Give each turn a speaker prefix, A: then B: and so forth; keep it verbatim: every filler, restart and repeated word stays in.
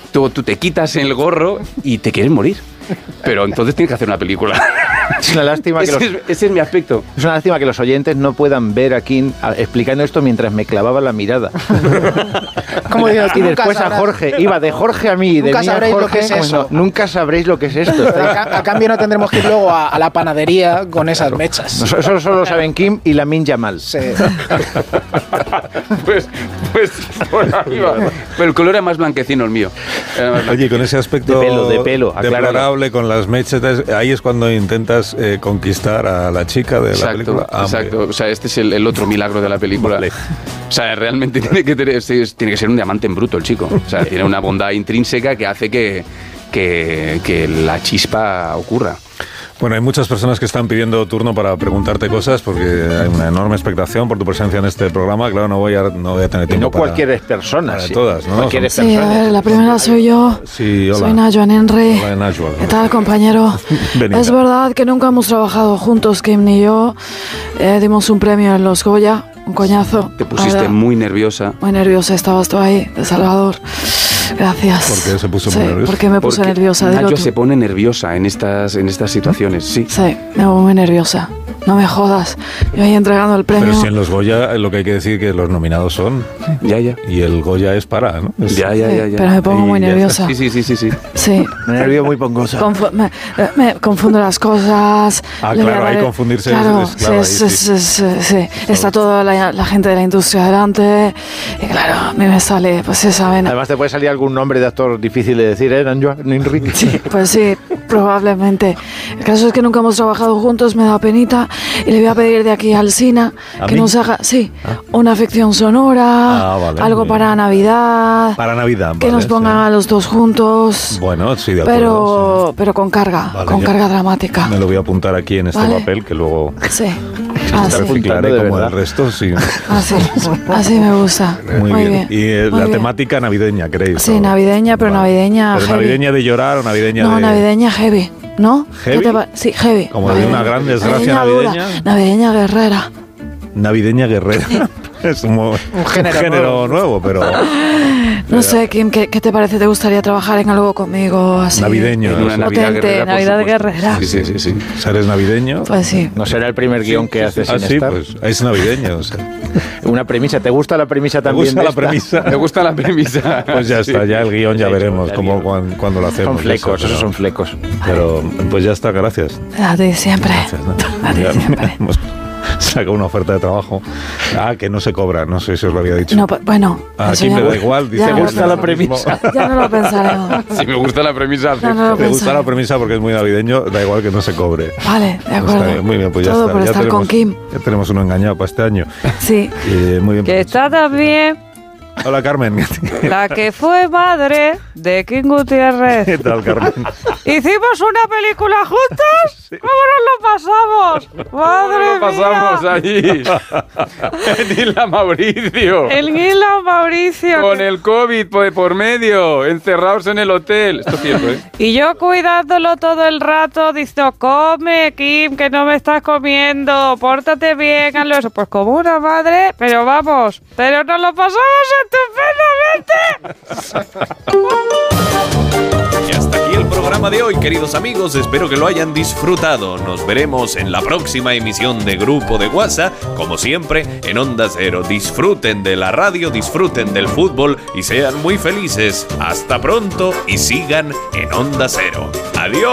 A: tú, tú te quitas el gorro y te quieres morir. Pero entonces tienes que hacer una película.
B: Es una lástima que
A: ese,
B: los,
A: es, ese es mi aspecto.
B: Es una lástima que los oyentes no puedan ver a Kim explicando esto mientras me clavaba la mirada.
C: Como digo,
B: y después a Jorge. Iba de Jorge a mí y de mí a Jorge.
C: Lo que es eso.
B: Bueno, nunca sabréis lo que es esto.
C: A, a cambio no tendremos que ir luego a, a la panadería con esas mechas.
B: Eso, eso solo saben Kim y Lamin Yamal.
C: Sí.
A: pues, pues por ahí va. Pero el color era más blanquecino el mío.
D: Oye, con ese aspecto
B: de pelo, de pelo,
D: deplorable, con las mechetas, ahí es cuando intentas eh, conquistar a la chica de
A: exacto,
D: la película. Ah,
A: exacto.
D: hombre.
A: O sea, este es el, el otro milagro de la película. Vale. O sea, realmente tiene que, tener, tiene que ser un diamante en bruto el chico. O sea, tiene una bondad intrínseca que hace que, que, que la chispa ocurra.
D: Bueno, hay muchas personas que están pidiendo turno para preguntarte cosas porque hay una enorme expectación por tu presencia en este programa. Claro, no voy a, no voy a tener tiempo
B: y no
D: para...
B: cualquier persona.
D: Para
B: sí.
D: todas, ¿no?
B: Cualquier
E: sí, a ver, la primera soy yo.
D: Sí, hola.
E: Soy Najuan Henry.
D: Hola, Najuan.
E: ¿Qué tal, compañero? Es verdad que nunca hemos trabajado juntos, Kim ni yo. Eh, dimos un premio en los Goya, un coñazo.
A: Te pusiste muy nerviosa.
E: Muy nerviosa, estabas tú ahí, de Salvador. Gracias.
D: ¿Por qué se puso
E: sí,
D: muy nerviosa?
E: ¿Por qué me puse
A: Porque
E: nerviosa?
A: Nacho se pone nerviosa en estas, en estas situaciones, sí.
E: Sí, me pongo muy nerviosa. No me jodas. Yo ahí entregando el premio.
D: Pero si en los Goya lo que hay que decir que los nominados son.
A: Ya, ya.
D: Y el Goya es para, ¿no? Es,
A: ya, ya,
E: sí,
A: ya, ya.
E: Pero me pongo muy nerviosa.
A: Sí, sí, sí, sí, sí.
E: Sí.
B: Me nervio muy pongosa.
E: Confu- me, me confundo las cosas.
D: Ah,
E: Le
D: claro,
E: voy a
D: ahí
E: dar-
D: confundirse
E: claro,
D: es, es clave.
E: sí,
D: Ahí,
E: sí,
D: sí.
E: sí, sí, sí. Está toda la, la gente de la industria delante. Y claro, a mí me sale, pues esa vena.
B: Además te puede salir algún nombre de actor difícil de decir, ¿eh? Najuan Henry.
E: Sí, pues sí, probablemente. El caso es que nunca hemos trabajado juntos, me da penita. Y le voy a pedir de aquí al Sina
D: ¿A
E: que
D: mí?
E: nos haga, sí, una ficción sonora,
D: Ah, vale,
E: algo
D: muy
E: para
D: bien.
E: Navidad.
D: Para Navidad,
E: Que
D: vale,
E: nos pongan
D: sí.
E: a los dos juntos.
D: Bueno, sí, de acuerdo.
E: Pero,
D: sí.
E: pero con carga,
D: Vale,
E: con
D: ya
E: carga dramática.
D: Me lo voy a apuntar aquí en este
E: Vale.
D: papel que luego
E: Sí, así,
D: reciclaré
B: de
D: como
B: verdad.
D: el resto. Sí.
E: así, así me gusta.
D: Muy,
E: Muy
D: bien.
E: bien.
D: Y eh,
E: muy
D: la
E: bien.
D: temática navideña, ¿queréis?
E: Sí,
D: ¿O?
E: navideña, pero
D: Vale.
E: navideña
D: ¿Pero
E: heavy.
D: navideña de llorar o navideña
E: No,
D: de...?
E: navideña heavy, ¿no?
D: ¿Heavy?
E: ¿Qué te pa- sí, heavy.
D: Como de una gran desgracia
E: dura,
D: navideña.
E: Navideña guerrera.
D: Navideña guerrera. Es un, mo-
C: Un género
D: un género nuevo, pero...
E: No sé, Kim, ¿qué, ¿qué te parece? ¿Te gustaría trabajar en algo conmigo así?
D: Navideño.
A: En una
D: sí.
A: Navidad
E: Potente,
A: guerrera, por
E: Navidad
A: supuesto.
E: guerrera.
A: Sí, sí, sí, sí.
D: ¿Eres navideño?
E: Pues sí.
B: No será el primer guión que haces
D: Ah,
B: sin
D: sí,
B: estar.
D: pues es navideño. O sea,
B: Una premisa. ¿Te gusta la premisa
D: ¿te
B: también
D: gusta
B: de
D: la
B: esta?
D: premisa?
A: Me gusta la premisa.
D: Pues ya está, ya el guión ya
B: Sí,
D: veremos
B: ya
D: cómo,
B: el guión.
D: cuan- cuándo lo hacemos.
B: Son flecos,
D: eso,
B: esos
D: pero-
B: son flecos.
D: Pero pues ya está, gracias.
E: A ti siempre.
D: Gracias, ¿no?
E: A ti
D: Ya
E: siempre.
D: hemos sacado una oferta de trabajo. Ah, que no se cobra, no sé si os lo había dicho.
E: No, pues, bueno.
D: Ah,
E: eso
D: aquí
E: ya
D: me
E: no-
D: da igual, dice
E: ya
D: que
E: no lo
D: gusta la
E: pensaremos.
D: premisa.
E: Ya no lo pensaremos.
A: Si me gusta la premisa.
E: Ya no lo
D: Me gusta la
E: pensaremos.
D: premisa porque es muy navideño, da igual que no se cobre.
E: Vale, de acuerdo.
D: Está bien, muy bien, pues ya
E: Todo
D: está.
E: por
D: ya
E: estar
D: tenemos,
E: con Kim.
D: Ya tenemos uno engañado para este año.
E: Sí.
D: Eh, muy bien.
F: Que
D: pues.
F: está también
D: Hola, Carmen.
F: la que fue madre de Kim Gutiérrez.
D: ¿Qué tal, Carmen?
F: ¿Hicimos una película juntos? ¿Cómo nos lo pasamos? ¡Madre
A: Lo pasamos
F: mía!
A: allí. En Isla Mauricio.
F: El Guila Mauricio.
A: Con
F: que-
A: el COVID por, por medio, encerrados en el hotel. Esto es cierto, ¿eh?
F: Y yo cuidándolo todo el rato, diciendo, come, Kim, que no me estás comiendo, pórtate bien, hazlo eso. Pues como una madre, pero vamos, pero nos lo pasamos estupendamente.
G: Y hasta aquí el programa de hoy, queridos amigos. Espero que lo hayan disfrutado. Nos veremos en la próxima emisión de Grupo de WhatsApp. Como siempre, en Onda Cero. Disfruten de la radio, disfruten del fútbol y sean muy felices. Hasta pronto y sigan en Onda Cero. Adiós.